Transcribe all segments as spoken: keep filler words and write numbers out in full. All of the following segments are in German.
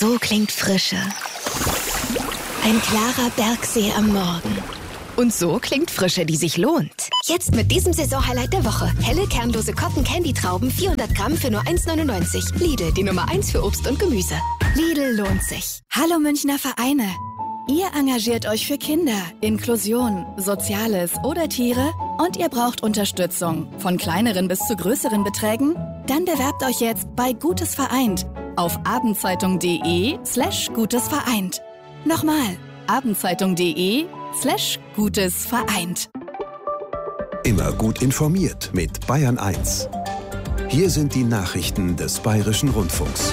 So klingt Frische. Ein klarer Bergsee am Morgen. Und so klingt Frische, die sich lohnt. Jetzt mit diesem Saisonhighlight der Woche. Helle, kernlose Cotton-Candy-Trauben, vierhundert Gramm für nur eins neunundneunzig. Lidl, die Nummer eins für Obst und Gemüse. Lidl lohnt sich. Hallo Münchner Vereine. Ihr engagiert euch für Kinder, Inklusion, Soziales oder Tiere und ihr braucht Unterstützung, von kleineren bis zu größeren Beträgen? Dann bewerbt euch jetzt bei Gutes Vereint auf abendzeitung.de slash Gutes Vereint. Nochmal, abendzeitung.de slash Gutes Vereint. Immer gut informiert mit Bayern eins. Hier sind die Nachrichten des Bayerischen Rundfunks.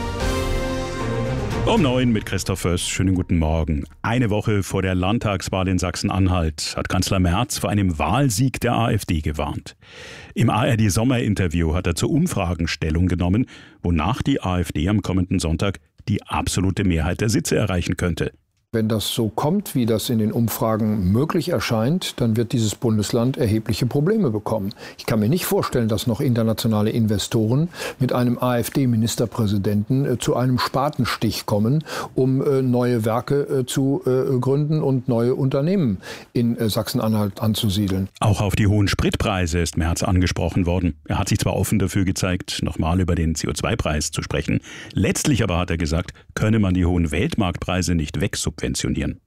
Um neun mit Christoph Föß. Schönen guten Morgen. Eine Woche vor der Landtagswahl in Sachsen-Anhalt hat Kanzler Merz vor einem Wahlsieg der AfD gewarnt. Im A R D-Sommerinterview hat er zu Umfragen Stellung genommen, wonach die AfD am kommenden Sonntag die absolute Mehrheit der Sitze erreichen könnte. Wenn das so kommt, wie das in den Umfragen möglich erscheint, dann wird dieses Bundesland erhebliche Probleme bekommen. Ich kann mir nicht vorstellen, dass noch internationale Investoren mit einem AfD-Ministerpräsidenten äh, zu einem Spatenstich kommen, um äh, neue Werke äh, zu äh, gründen und neue Unternehmen in äh, Sachsen-Anhalt anzusiedeln. Auch auf die hohen Spritpreise ist Merz angesprochen worden. Er hat sich zwar offen dafür gezeigt, nochmal über den C O zwei Preis zu sprechen. Letztlich aber hat er gesagt, könne man die hohen Weltmarktpreise nicht wegsubventionieren. Subventionieren.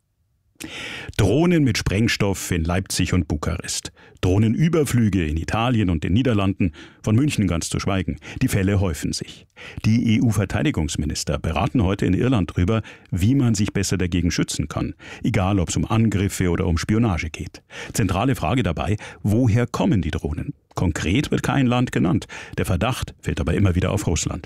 Drohnen mit Sprengstoff in Leipzig und Bukarest. Drohnenüberflüge in Italien und den Niederlanden, von München ganz zu schweigen. Die Fälle häufen sich. Die E U-Verteidigungsminister beraten heute in Irland darüber, wie man sich besser dagegen schützen kann. Egal, ob es um Angriffe oder um Spionage geht. Zentrale Frage dabei, woher kommen die Drohnen? Konkret wird kein Land genannt. Der Verdacht fällt aber immer wieder auf Russland.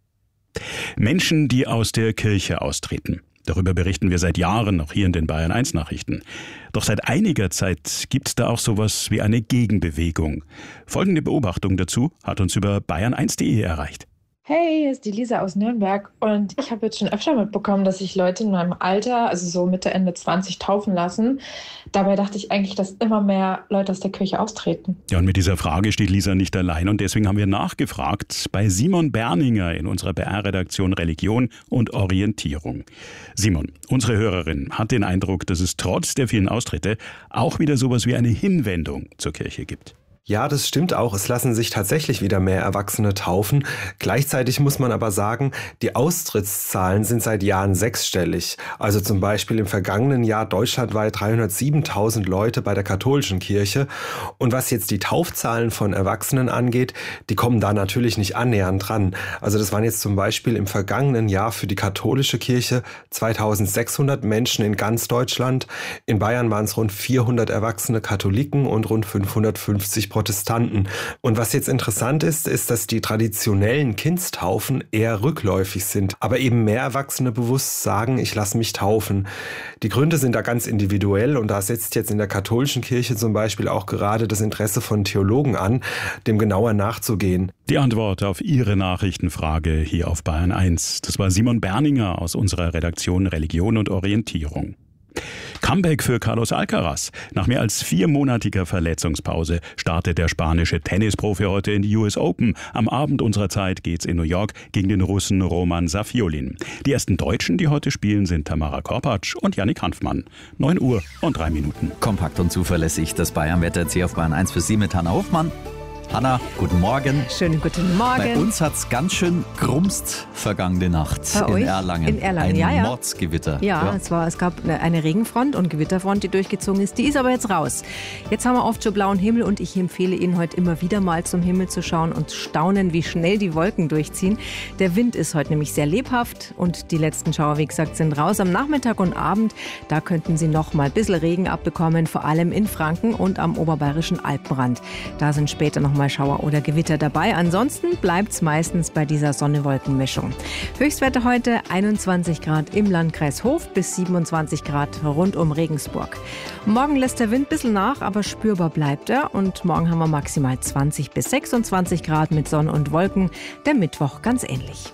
Menschen, die aus der Kirche austreten. Darüber berichten wir seit Jahren, auch hier in den Bayern eins Nachrichten. Doch seit einiger Zeit gibt es da auch sowas wie eine Gegenbewegung. Folgende Beobachtung dazu hat uns über bayern eins punkt de erreicht. Hey, hier ist die Lisa aus Nürnberg und ich habe jetzt schon öfter mitbekommen, dass sich Leute in meinem Alter, also so Mitte, Ende zwanzig, taufen lassen. Dabei dachte ich eigentlich, dass immer mehr Leute aus der Kirche austreten. Ja, und mit dieser Frage steht Lisa nicht allein und deswegen haben wir nachgefragt bei Simon Berninger in unserer B R-Redaktion Religion und Orientierung. Simon, unsere Hörerin hat den Eindruck, dass es trotz der vielen Austritte auch wieder sowas wie eine Hinwendung zur Kirche gibt. Ja, das stimmt auch. Es lassen sich tatsächlich wieder mehr Erwachsene taufen. Gleichzeitig muss man aber sagen, die Austrittszahlen sind seit Jahren sechsstellig. Also zum Beispiel im vergangenen Jahr deutschlandweit dreihundertsiebentausend Leute bei der katholischen Kirche. Und was jetzt die Taufzahlen von Erwachsenen angeht, die kommen da natürlich nicht annähernd dran. Also das waren jetzt zum Beispiel im vergangenen Jahr für die katholische Kirche zweitausendsechshundert Menschen in ganz Deutschland. In Bayern waren es rund vierhundert erwachsene Katholiken und rund fünfhundertfünfzig Protestanten. Und was jetzt interessant ist, ist, dass die traditionellen Kindstaufen eher rückläufig sind, aber eben mehr Erwachsene bewusst sagen, ich lasse mich taufen. Die Gründe sind da ganz individuell und da setzt jetzt in der katholischen Kirche zum Beispiel auch gerade das Interesse von Theologen an, dem genauer nachzugehen. Die Antwort auf Ihre Nachrichtenfrage hier auf Bayern eins. Das war Simon Berninger aus unserer Redaktion Religion und Orientierung. Comeback für Carlos Alcaraz. Nach mehr als viermonatiger Verletzungspause startet der spanische Tennisprofi heute in die U S Open. Am Abend unserer Zeit geht's in New York gegen den Russen Roman Safiolin. Die ersten Deutschen, die heute spielen, sind Tamara Korpatsch und Yannick Hanfmann. neun Uhr und drei Minuten. Kompakt und zuverlässig das Bayern-Wetter jetzt hier auf Bayern eins für Sie mit Hanna Hofmann. Hanna, guten Morgen. Schönen guten Morgen. Bei uns hat es ganz schön grumst vergangene Nacht Bei in euch? Erlangen. In Erlangen, Ein ja, ja. Mordsgewitter. Ja, Ja. Es, war, es gab eine, eine Regenfront und Gewitterfront, die durchgezogen ist. Die ist aber jetzt raus. Jetzt haben wir oft schon blauen Himmel und ich empfehle Ihnen heute immer wieder mal zum Himmel zu schauen und staunen, wie schnell die Wolken durchziehen. Der Wind ist heute nämlich sehr lebhaft und die letzten Schauer, wie gesagt, sind raus. Am Nachmittag und Abend, da könnten Sie noch mal ein bisschen Regen abbekommen, vor allem in Franken und am oberbayerischen Alpenrand. Da sind später noch mal Schauer oder Gewitter dabei. Ansonsten bleibt es meistens bei dieser Sonne-Wolken-Mischung. Höchstwerte heute einundzwanzig Grad im Landkreis Hof bis siebenundzwanzig Grad rund um Regensburg. Morgen lässt der Wind ein bisschen nach, aber spürbar bleibt er. Und morgen haben wir maximal zwanzig bis sechsundzwanzig Grad mit Sonne und Wolken. Der Mittwoch ganz ähnlich.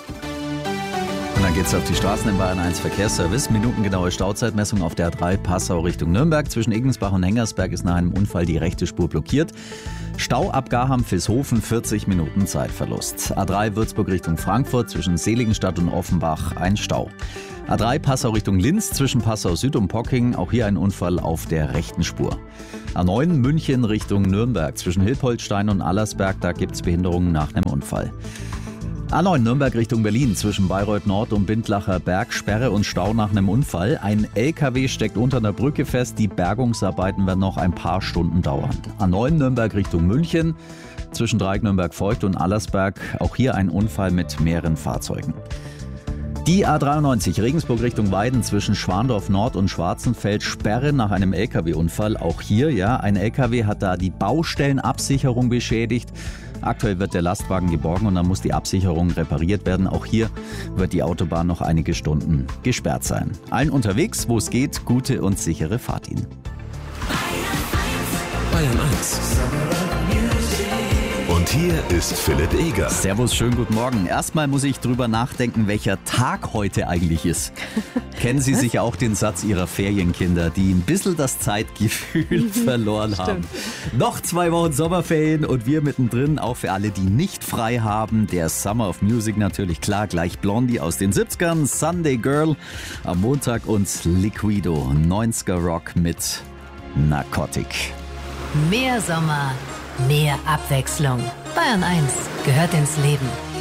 Und dann geht's auf die Straßen im Bayern eins Verkehrsservice. Minutengenaue Stauzeitmessung auf der A drei Passau Richtung Nürnberg. Zwischen Igensbach und Hengersberg ist nach einem Unfall die rechte Spur blockiert. Stau ab Garham-Vilshofen, vierzig Minuten Zeitverlust. A drei Würzburg Richtung Frankfurt, zwischen Seligenstadt und Offenbach ein Stau. A drei Passau Richtung Linz, zwischen Passau Süd und Pocking, auch hier ein Unfall auf der rechten Spur. A neun München Richtung Nürnberg, zwischen Hilpoltstein und Allersberg, da gibt es Behinderungen nach einem Unfall. A neun Nürnberg Richtung Berlin, zwischen Bayreuth Nord und Bindlacher Berg, Sperre und Stau nach einem Unfall. Ein L K W steckt unter einer Brücke fest, die Bergungsarbeiten werden noch ein paar Stunden dauern. A neun Nürnberg Richtung München, zwischen Dreieck Nürnberg-Feucht und Allersberg, auch hier ein Unfall mit mehreren Fahrzeugen. Die A dreiundneunzig Regensburg Richtung Weiden, zwischen Schwandorf Nord und Schwarzenfeld, Sperre nach einem L K W-Unfall. Auch hier, ja, ein L K W hat da die Baustellenabsicherung beschädigt. Aktuell wird der Lastwagen geborgen und dann muss die Absicherung repariert werden. Auch hier wird die Autobahn noch einige Stunden gesperrt sein. Allen unterwegs, wo es geht, gute und sichere Fahrt Ihnen. Bayern eins. Und hier ist Philipp Eger. Servus, schönen guten Morgen. Erstmal muss ich drüber nachdenken, welcher Tag heute eigentlich ist. Kennen Sie sicher auch den Satz Ihrer Ferienkinder, die ein bisschen das Zeitgefühl verloren haben. Noch zwei Wochen Sommerferien und wir mittendrin, auch für alle, die nicht frei haben. Der Summer of Music natürlich, klar, gleich Blondie aus den siebzigern, Sunday Girl am Montag und Liquido, neunziger Rock mit Narcotic. Mehr Sommer, mehr Abwechslung. Bayern eins gehört ins Leben.